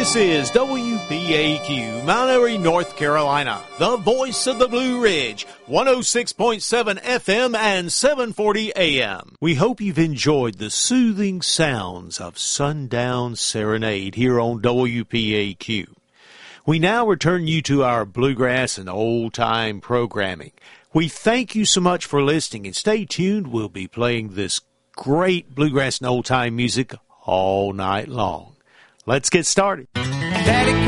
This is WPAQ, Mount Airy, North Carolina, the voice of the Blue Ridge, 106.7 FM and 740 AM. We hope you've enjoyed the soothing sounds of Sundown Serenade here on WPAQ. We now return you to our bluegrass and old-time programming. We thank you so much for listening, and stay tuned. We'll be playing this great bluegrass and old-time music all night long. Let's get started. Daddy